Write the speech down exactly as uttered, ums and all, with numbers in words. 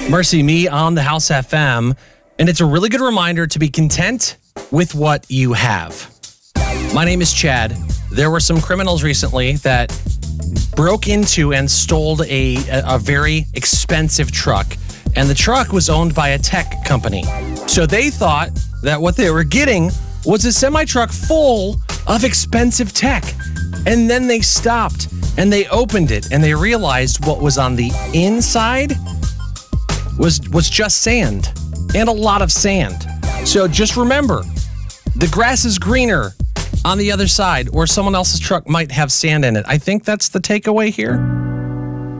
Mercy Me on the House F M, and it's a really good reminder to be content with what you have. My name is Chad. There were some criminals recently that broke into and stole a, a very expensive truck, and the truck was owned by a tech company. So they thought that what they were getting was a semi-truck full of expensive tech. And then they stopped and they opened it and they realized what was on the inside was was just sand, and a lot of sand. So just remember, the grass is greener on the other side, or someone else's truck might have sand in it. I think that's the takeaway here.